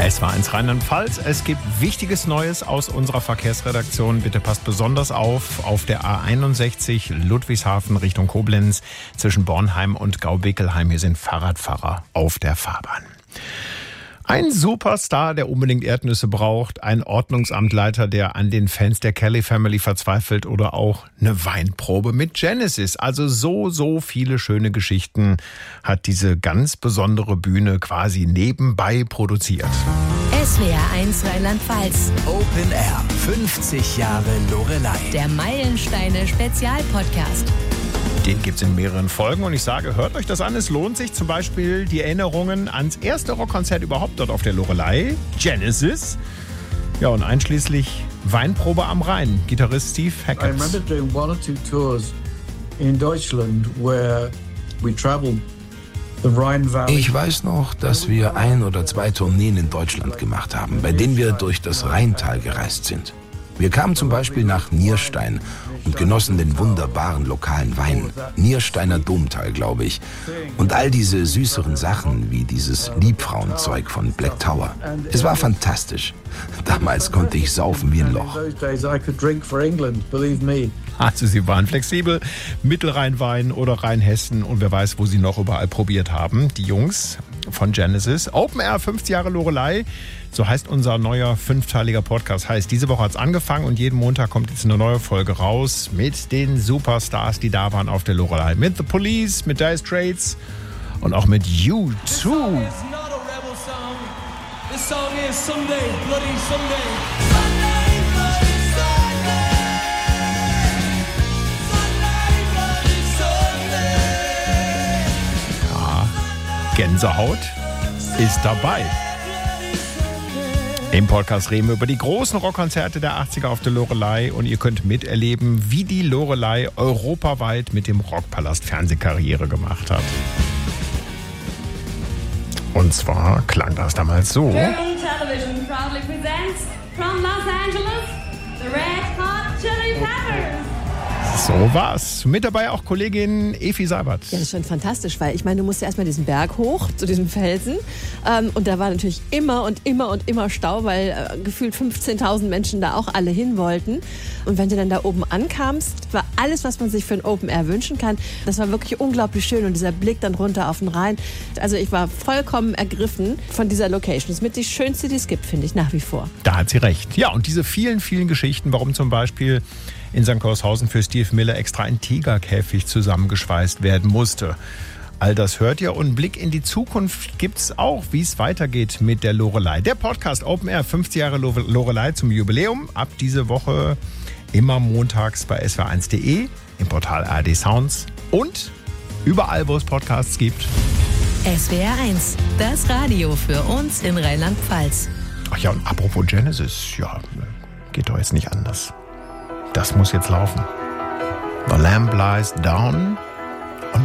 Es war ins Rheinland-Pfalz. Es gibt Wichtiges Neues aus unserer Verkehrsredaktion. Bitte passt besonders auf der A61 Ludwigshafen Richtung Koblenz zwischen Bornheim und Gaubeckelheim. Hier sind Fahrradfahrer auf der Fahrbahn. Ein Superstar, der unbedingt Erdnüsse braucht, ein Ordnungsamtleiter, der an den Fans der Kelly Family verzweifelt oder auch eine Weinprobe mit Genesis. Also so viele schöne Geschichten hat diese ganz besondere Bühne quasi nebenbei produziert. SWR1 Rheinland-Pfalz. Open Air. 50 Jahre Loreley. Der Meilensteine-Spezialpodcast. Den gibt's in mehreren Folgen und ich sage, hört euch das an. Es lohnt sich, zum Beispiel die Erinnerungen ans erste Rockkonzert überhaupt dort auf der Loreley, Genesis. Ja, und einschließlich Weinprobe am Rhein, Gitarrist Steve Hackett. I remember doing 1 or 2 tours in Deutschland where we traveled the Rhine Valley. Ich weiß noch, dass wir 1 oder 2 Tourneen in Deutschland gemacht haben, bei denen wir durch das Rheintal gereist sind. Wir kamen zum Beispiel nach Nierstein und genossen den wunderbaren lokalen Wein. Niersteiner Domtal, glaube ich. Und all diese süßeren Sachen, wie dieses Liebfrauenzeug von Black Tower. Es war fantastisch. Damals konnte ich saufen wie ein Loch. Also sie waren flexibel, Mittelrheinwein oder Rheinhessen und wer weiß, wo sie noch überall probiert haben. Die Jungs von Genesis. Open Air 50 Jahre Loreley, so heißt unser neuer 5-teiliger Podcast. Heißt, diese Woche hat es angefangen und jeden Montag kommt jetzt eine neue Folge raus mit den Superstars, die da waren auf der Loreley. Mit The Police, mit Dire Straits und auch mit U2. This song is Someday, Bloody Someday. Sunday, Bloody Sunday. Ja, Gänsehaut ist dabei. Im Podcast reden wir über die großen Rockkonzerte der 80er auf der Loreley und ihr könnt miterleben, wie die Loreley europaweit mit dem Rockpalast Fernsehkarriere gemacht hat. Und zwar klang das damals so. German Television proudly presents from Los Angeles the Red Hot Chili Peppers. So war's. Mit dabei auch Kollegin Efi Seibert. Ja, das ist schon fantastisch, weil ich meine, du musst ja erstmal diesen Berg hoch zu diesem Felsen und da war natürlich immer Stau, weil gefühlt 15.000 Menschen da auch alle hin wollten. Und wenn du dann da oben ankamst, war alles, was man sich für ein Open Air wünschen kann. Das war wirklich unglaublich schön und dieser Blick dann runter auf den Rhein. Also ich war vollkommen ergriffen von dieser Location. Das ist mit die schönste, die es gibt, finde ich, nach wie vor. Da hat sie recht. Ja, und diese vielen Geschichten, warum zum Beispiel in St. Klaushausen für Steve Miller extra ein Tigerkäfig zusammengeschweißt werden musste. All das hört ihr und einen Blick in die Zukunft gibt's auch, wie es weitergeht mit der Loreley. Der Podcast Open Air 50 Jahre Loreley zum Jubiläum. Ab diese Woche immer montags bei swr1.de, im Portal ARD Sounds und überall, wo es Podcasts gibt. SWR1, das Radio für uns in Rheinland-Pfalz. Ach ja, und apropos Genesis, ja, geht doch jetzt nicht anders. Das muss jetzt laufen. The Lamb Lies Down